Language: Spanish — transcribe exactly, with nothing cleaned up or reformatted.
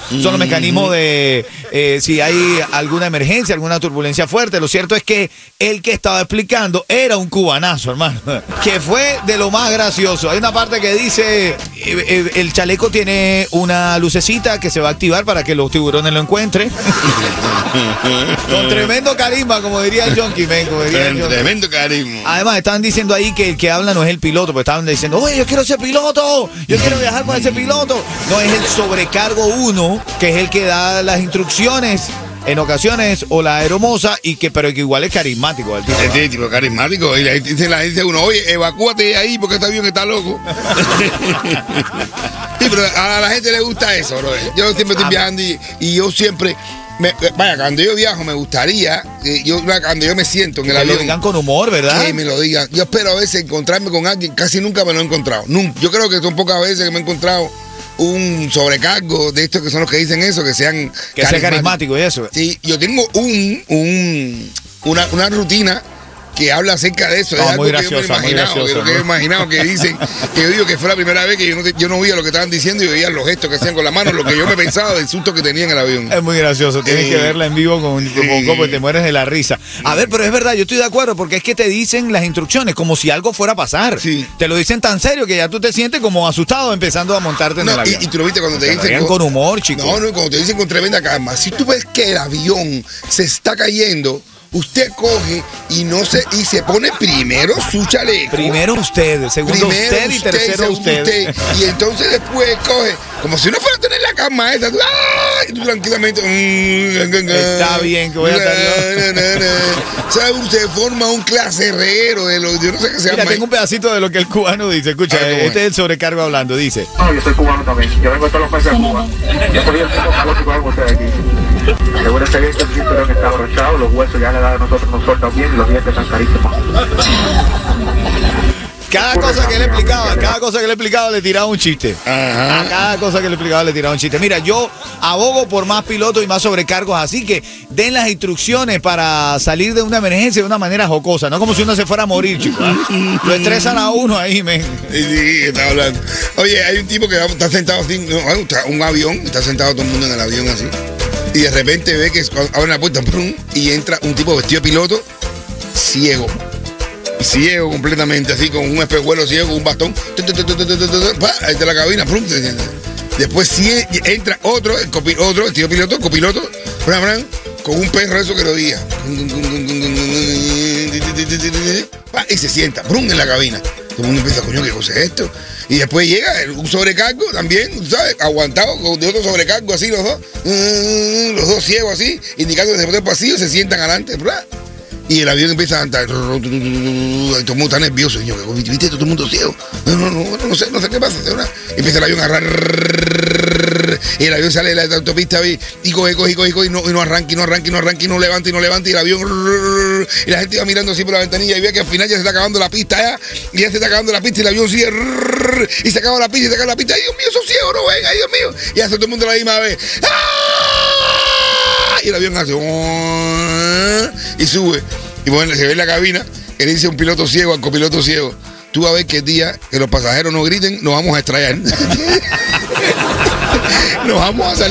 son los mecanismos de eh, si hay alguna emergencia, alguna turbulencia fuerte. Lo cierto es que el que estaba explicando era un cubanazo, hermano, que fue de lo más gracioso. Hay una parte que dice, eh, el chaleco tiene una lucecita que se va a activar para que los tiburones lo encuentren. Con tremendo carisma, como diría el Junkie Man. Como diría el Tremendo carisma. Además, estaban diciendo ahí que el que habla no es el piloto, pero estaban diciendo, oye, yo quiero ser piloto, yo quiero viajar con ese piloto. No, es el sobrecargo uno, que es el que da las instrucciones en ocasiones, o la aeromoza, y que, pero que igual es carismático. El tipo, este tipo carismático. Y la gente dice, la gente dice uno, oye, evacúate ahí porque este avión está loco. Sí, pero a la gente le gusta eso, bro. Yo siempre estoy viajando y, y yo siempre... Me, vaya, cuando yo viajo me gustaría, eh, yo, cuando yo me siento en el que avión, lo digan con humor, ¿verdad? Que me lo digan. Yo espero a veces encontrarme con alguien, casi nunca me lo he encontrado. Nunca. Yo creo que son pocas veces que me he encontrado un sobrecargo de estos que son los que dicen eso, que sean que sea carismático y eso. Sí, yo tengo un, un una, una rutina que habla acerca de eso. No, es algo muy que gracioso, yo me he imaginado, muy gracioso, que, que he imaginado que dicen, que yo digo que fue la primera vez que yo no, yo no oía lo que estaban diciendo y veía los gestos que hacían con la mano, lo que yo me pensaba del susto que tenía en el avión. Es muy gracioso, tienes eh, que verla en vivo con un poco, porque te mueres de la risa. A ver, pero es verdad, yo estoy de acuerdo, porque es que te dicen las instrucciones como si algo fuera a pasar. Sí. Te lo dicen tan serio que ya tú te sientes como asustado empezando a montarte en no, el avión. Y, y tú lo viste cuando te, te dicen con, con humor, chicos. No, no, cuando te dicen con tremenda calma. Si tú ves que el avión se está cayendo, usted coge y no se y se pone primero su chaleco. Primero usted, segundo primero usted y tercero usted. usted. Y entonces después coge, como si no fuera a tener la cama esa, tú, ¡ah! Y tú tranquilamente. Está bien que voy a estar. ¿Sabe? Usted forma un claserrero de los, yo no sé qué se llama. Mira, tengo un pedacito de lo que el cubano dice. Escucha, ver, este es el sobrecargo hablando, dice. No, yo soy cubano también. Yo vengo todos los meses a Cuba. Yo soy el tipo calor que cogemos ustedes aquí. Asegúrense bien que el cinturón está abrochado, los huesos ya a la edad de nosotros nos sueltan bien y los dientes están carísimos. Cada cosa que le explicaba, cada cosa que le explicaba le tiraba un chiste. Ajá. A cada cosa que le explicaba le tiraba un chiste. Mira, yo abogo por más pilotos y más sobrecargos, así que den las instrucciones para salir de una emergencia de una manera jocosa, no como si uno se fuera a morir, chicos. ¿eh? Lo estresan a uno ahí, men. Sí, sí, está hablando. Oye, hay un tipo que está sentado así, no, un avión, está sentado todo el mundo en el avión así. Y de repente ve que abre la puerta ¡prum! Y entra un tipo vestido de piloto, ciego. Ciego completamente, así con un espejuelo ciego, con un bastón. Ahí está la cabina. ¡prum! Después sí, entra otro, el copi, otro, el tío piloto, copiloto, con un perro eso que lo guía. Y se sienta, ¡prum! En la cabina. Todo el mundo empieza, coño, ¿qué cosa es esto? Y después llega un sobrecargo también, ¿sabes? Aguantado de otro sobrecargo así los dos. Los dos ciegos así, indicando que se ponen pasillo, se sientan adelante, ¿verdad? Y el avión empieza a andar. Todo el mundo está nervioso. Yo, ¿viste? Todo el mundo ciego. No, no, no, no sé, no sé qué pasa. Empieza el avión a agarrar. Y el avión sale de la autopista y coge, coge, coge, coge y no, y no arranca, y no arranca, y no arranca, y no levanta, y no levanta. Y el avión. Y la gente iba mirando así por la ventanilla y ve que al final ya se está acabando la pista. ¿ya? Y ya se está acabando la pista y el avión sigue. Y se acaba la pista y se acaba la pista. ¡Ay, Dios mío, esos ciegos no ven! ¡Ay, Dios mío! Y hace todo el mundo la misma vez. ¡Ah! Y el avión hace. Y sube. Y bueno, se ve en la cabina, que le dice un piloto ciego al copiloto ciego, tú vas a ver que el día que los pasajeros no griten, nos vamos a estrellar. Nos vamos a salir.